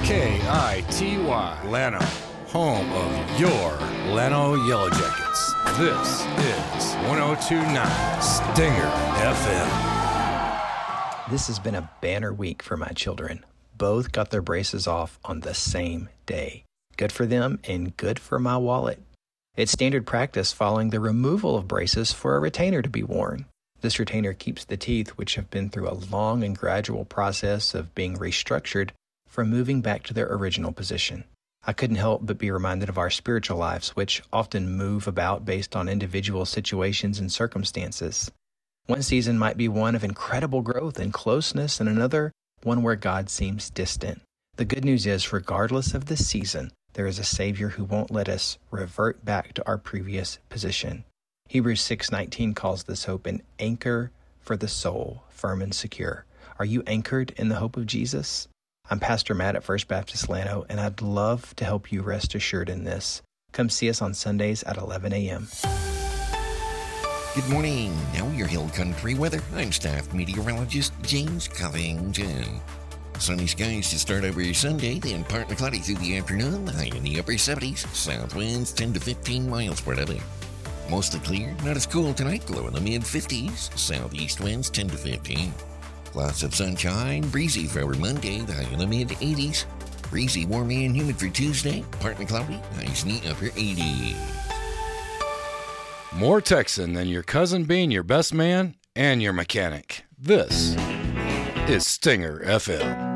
KITY, Llano, home of your Llano Yellow Jackets. This is 102.9 Stinger FM. This has been a banner week for my children. Both got their braces off on the same day. Good for them and good for my wallet. It's standard practice following the removal of braces for a retainer to be worn. This retainer keeps the teeth, which have been through a long and gradual process of being restructured, from moving back to their original position. I couldn't help but be reminded of our spiritual lives, which often move about based on individual situations and circumstances. One season might be one of incredible growth and closeness, and another one where God seems distant. The good news is, regardless of the season, there is a Savior who won't let us revert back to our previous position. Hebrews 6:19 calls this hope an anchor for the soul, firm and secure. Are you anchored in the hope of Jesus? I'm Pastor Matt at First Baptist Llano, and I'd love to help you rest assured in this. Come see us on Sundays at 11 a.m. Good morning. Now your Hill Country weather. I'm staff meteorologist James Covington. Sunny skies to start over your Sunday, then partly cloudy through the afternoon, high in the upper 70s. South winds 10 to 15 miles per hour. Mostly clear, not as cool tonight, low in the mid-50s. Southeast winds 10 to 15. Lots of sunshine, breezy for our Monday, the high in the mid-80s. Breezy, warm and humid for Tuesday, partly cloudy, highs in the upper 80s. More Texan than your cousin being your best man and your mechanic. This is Stinger FM.